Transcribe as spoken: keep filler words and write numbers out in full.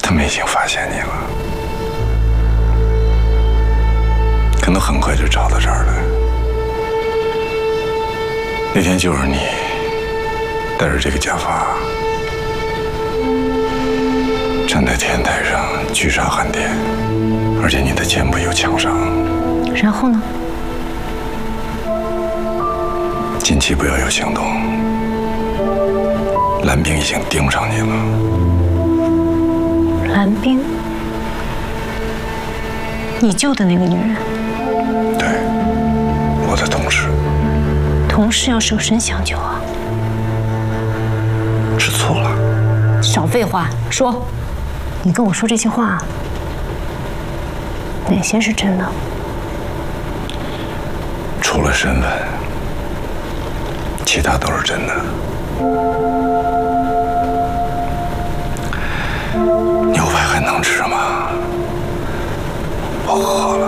他们已经发现你了，可能很快就找到这儿来。那天就是你戴着这个假发，站在天台上狙杀汉典，而且你的肩部有枪伤。 然后呢？ 近期不要有行动，蓝冰已经盯上你了。 蓝冰，你救的那个女人？ 对，我的同事。 同事要舍身相救啊？ 吃醋了？ 少废话，说，你跟我说这些话，哪些是真的？ 除了身份，其他都是真的。牛排还能吃吗？我饿了。